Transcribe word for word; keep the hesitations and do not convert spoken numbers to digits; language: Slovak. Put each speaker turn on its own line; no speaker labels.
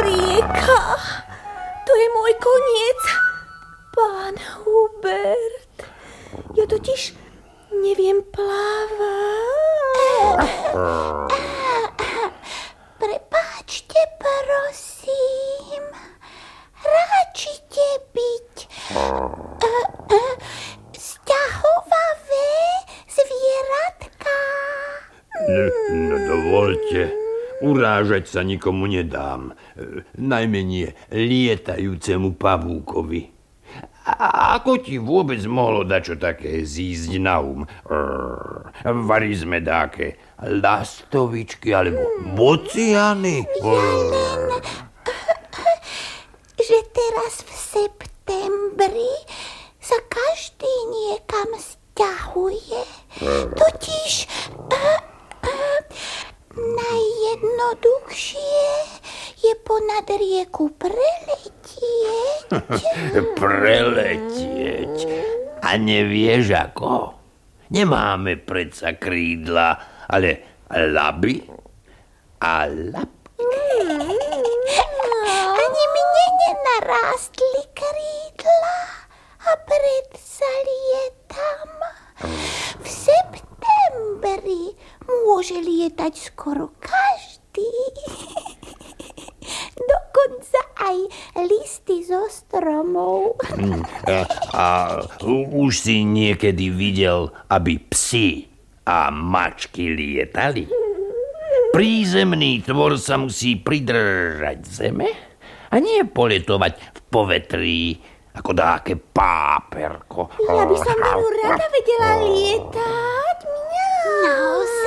rieka. To je môj koniec. Pán Hubert, ja totiž neviem plávať.
Prepáčte, prosím. Ráčite byť sťahovavé zvieratka.
No dovolte, urážať sa nikomu nedám. Najmenej lietajúcemu pavúkovi. A ako ti vôbec mohlo dačo také zísť na um? Vari sme dáke lastovičky alebo bociany.
Ja len, že teraz v septembri sa každý niekam sťahuje. Totiž najjednoduchšie je ponad rieku preletieť.
Preletieť? A nevieš ako? Nemáme predsa krídla, ale laby a labky.
Ani mne nenarástli krídla a predsa lietam. V septembri môže lietať skoro každý. Dokonca aj listy zo stromov.
A, a už si niekedy videl, aby psi a mačky lietali? Prízemný tvor sa musí pridržať zeme a nie poletovať v povetrí ako dáke páperko.
Ja by som veľmi rada vedela lietať. Mňau.
Naozaj?